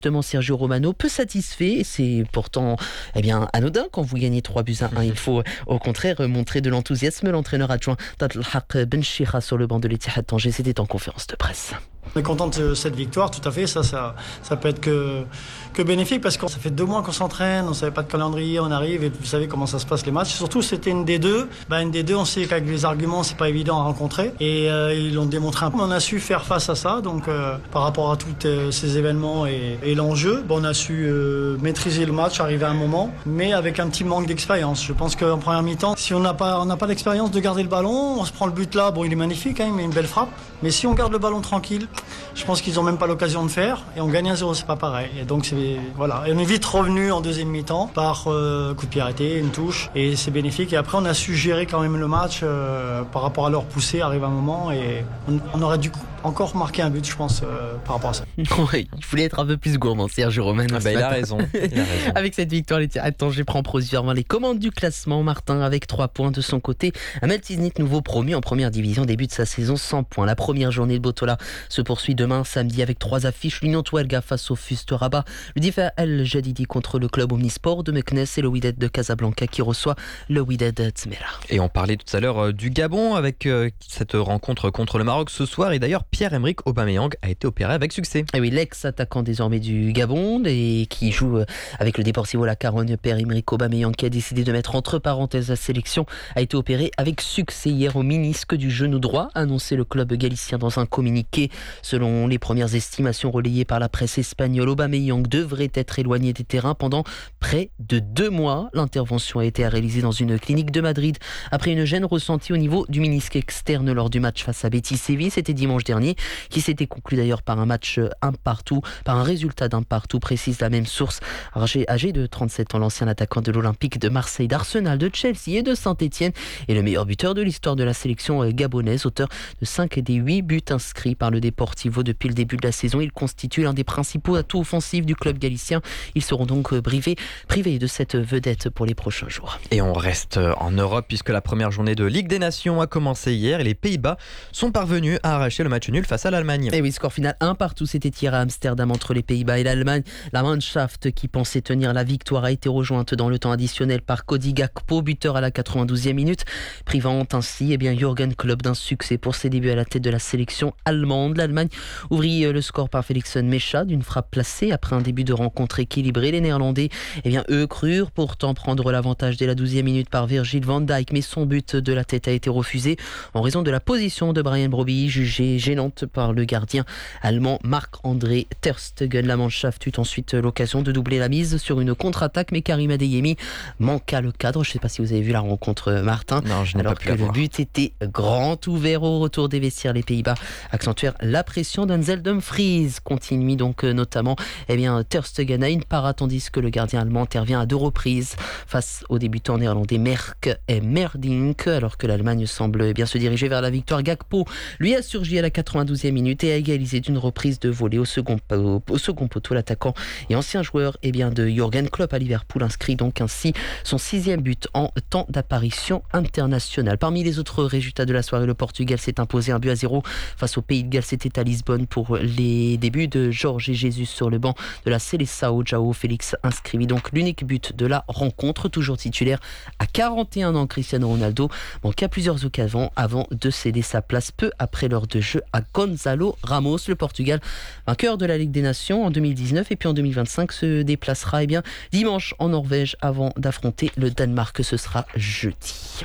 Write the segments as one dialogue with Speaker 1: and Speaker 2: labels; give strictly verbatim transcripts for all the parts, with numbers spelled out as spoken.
Speaker 1: Justement, Sergio Romano, peu satisfait. C'est pourtant eh bien, anodin quand vous gagnez trois buts à un. Il faut au contraire montrer de l'enthousiasme. L'entraîneur adjoint Tadlhaq Benchira sur le banc de l'Etihad Tanger, c'était en conférence de presse.
Speaker 2: On est content de cette victoire, tout à fait. Ça, ça, ça peut être que, que bénéfique parce que ça fait deux mois qu'on s'entraîne, on ne savait pas de calendrier, on arrive et vous savez comment ça se passe les matchs. Surtout, c'était une D deux. Bah, une D deux, on sait qu'avec les arguments, c'est pas évident à rencontrer et euh, ils l'ont démontré un peu. On a su faire face à ça, donc euh, par rapport à tous euh, ces événements et, et l'enjeu, bah, on a su euh, maîtriser le match, arriver à un moment, mais avec un petit manque d'expérience. Je pense qu'en première mi-temps, si on n'a pas, on n'a pas l'expérience de garder le ballon, on se prend le but là, bon, il est magnifique, hein, il met une belle frappe, mais si on garde le ballon tranquille, je pense qu'ils n'ont même pas l'occasion de faire et on gagne un zéro, c'est pas pareil. Et donc c'est voilà, et on est vite revenu en deuxième mi-temps par euh, coup de pied arrêté, une touche et c'est bénéfique. Et après on a su gérer quand même le match euh, par rapport à leur poussée, arrive un moment et on, on aurait dû encore marquer un but, je pense, euh, par rapport à ça.
Speaker 1: Oui, il voulait être un peu plus gourmand, Sergio Romano.
Speaker 3: Ah bah, il a raison. Il a raison.
Speaker 1: Avec cette victoire, l'Etihad Tanger prend provisoirement les commandes du classement. Martin avec trois points de son côté. Ahmed Tiznit, nouveau promu en première division, débute sa saison sans points. La première journée de Botola se poursuit demain samedi avec trois affiches. L'Union Touarega face au Fuste Rabat, le Difa El Jadidi contre le club Omnisport de Meknes et le Wydad de Casablanca qui reçoit le Wydad Tzmera.
Speaker 3: Et on parlait tout à l'heure euh, du Gabon avec euh, cette rencontre contre le Maroc ce soir. Et d'ailleurs, Pierre-Emerick Aubameyang a été opéré avec succès.
Speaker 1: Et oui, l'ex-attaquant désormais du Gabon et qui joue avec le Deportivo La Carogne, Pierre-Emerick Aubameyang, qui a décidé de mettre entre parenthèses la sélection, a été opéré avec succès hier au ménisque du genou droit, a annoncé le club galicien dans un communiqué. Selon les premières estimations relayées par la presse espagnole, Aubameyang devrait être éloigné des terrains pendant près de deux mois. L'intervention a été réalisée dans une clinique de Madrid après une gêne ressentie au niveau du ménisque externe lors du match face à Betis Séville. C'était dimanche dernier, qui s'était conclu d'ailleurs par un match un partout, par un résultat d'un partout, précise la même source. Âgé de trente-sept ans, l'ancien attaquant de l'Olympique de Marseille, d'Arsenal, de Chelsea et de Saint-Etienne est le meilleur buteur de l'histoire de la sélection gabonaise, auteur de cinq des huit buts inscrits par le Deportivo depuis le début de la saison. Il constitue l'un des principaux atouts offensifs du club galicien. Ils seront donc privés, privés de cette vedette pour les prochains jours.
Speaker 3: Et on reste en Europe puisque la première journée de Ligue des Nations a commencé hier et les Pays-Bas sont parvenus à arracher le match nul face à l'Allemagne.
Speaker 1: Et oui, score final un partout, c'était hier à Amsterdam entre les Pays-Bas et l'Allemagne. La Mannschaft qui pensait tenir la victoire a été rejointe dans le temps additionnel par Cody Gakpo, buteur à la quatre-vingt-douzième minute, privant ainsi eh bien, Jürgen Klopp d'un succès pour ses débuts à la tête de la sélection allemande. L'Allemagne ouvrit le score par Felixen Mecha d'une frappe placée après un début de rencontre équilibré. Les Néerlandais, eh bien, eux crurent pourtant prendre l'avantage dès la douzième minute par Virgil van Dijk, mais son but de la tête a été refusé en raison de la position de Brian Brobby, jugée gênante par le gardien allemand Marc-André Ter Stegen. La Mannschaft eut ensuite l'occasion de doubler la mise sur une contre-attaque, mais Karim Adeyemi manqua le cadre. Je ne sais pas si vous avez vu la rencontre, Martin.
Speaker 3: Non, je n'ai
Speaker 1: alors
Speaker 3: pas pu
Speaker 1: que
Speaker 3: la
Speaker 1: le
Speaker 3: voir.
Speaker 1: but était grand ouvert au retour des vestiaires. Les Pays-Bas accentuèrent la pression d'Ansel Dumfries. Continue donc notamment eh bien, Ter Stegen à une parade, tandis que le gardien allemand intervient à deux reprises face aux débutants néerlandais Merck et Merdink, alors que l'Allemagne semble eh bien se diriger vers la victoire. Gakpo lui a surgi à la quatre-vingt-douzième minute et a égalisé d'une reprise de volée au second, au, au second poteau. L'attaquant et ancien joueur eh bien, de Jürgen Klopp à Liverpool inscrit donc ainsi son sixième but en temps d'apparition internationale. Parmi les autres résultats de la soirée, le Portugal s'est imposé un but à zéro face au Pays de Galles. C'était à Lisbonne pour les débuts de Jorge Jesus sur le banc de la Seleção. João Félix inscrivit donc l'unique but de la rencontre. Toujours titulaire à quarante et un ans, Cristiano Ronaldo manqua plusieurs occasions avant de céder sa place peu après l'heure de jeu à Gonzalo Ramos. Le Portugal, vainqueur de la Ligue des Nations en deux mille dix-neuf et puis en deux mille vingt-cinq, se déplacera eh bien, dimanche en Norvège avant d'affronter le Danemark. Ce sera jeudi.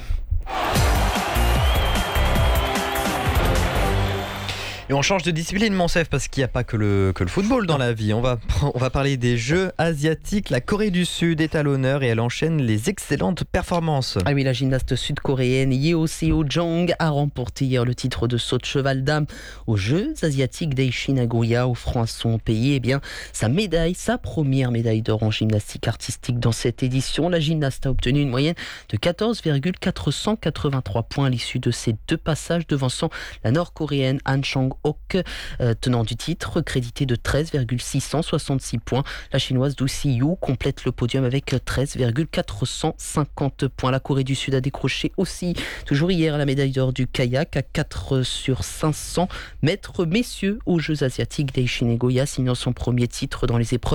Speaker 3: Et on change de discipline, Monsef, parce qu'il n'y a pas que le, que le football dans la vie. On va, on va parler des Jeux asiatiques. La Corée du Sud est à l'honneur et elle enchaîne les excellentes performances.
Speaker 1: Ah oui, la gymnaste sud-coréenne Yeo Seo-jong a remporté hier le titre de saut de cheval dame aux Jeux asiatiques d'Aishin Nagoya, offrant à son pays eh bien, sa médaille, sa première médaille d'or en gymnastique artistique dans cette édition. La gymnaste a obtenu une moyenne de quatorze virgule quatre cent quatre-vingt-trois points à l'issue de ses deux passages, devançant la nord-coréenne Han Chang Dong-ok, euh, tenant du titre, crédité de treize virgule six cent soixante-six points. La chinoise Du Siyu complète le podium avec treize virgule quatre cent cinquante points. La Corée du Sud a décroché aussi, toujours hier, la médaille d'or du kayak à quatre sur cinq cents mètres messieurs aux Jeux asiatiques. Daichi Nagoya signant son premier titre dans les épreuves